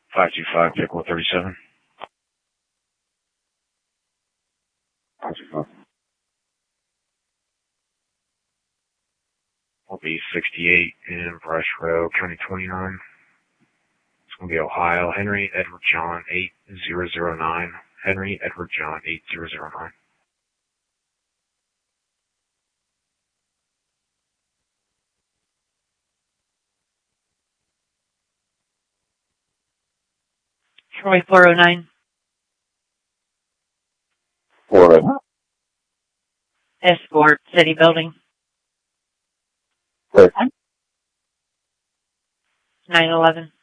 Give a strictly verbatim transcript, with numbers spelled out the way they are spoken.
five two five, Pickle thirty-seven. five two five. Will be sixty-eight in Brush Row, County twenty-nine. It's going to be Ohio. Henry Edward John eight zero zero nine. Henry Edward John eight zero zero nine. Troy four oh nine. four oh nine. Escort, City Building. Six. nine eleven.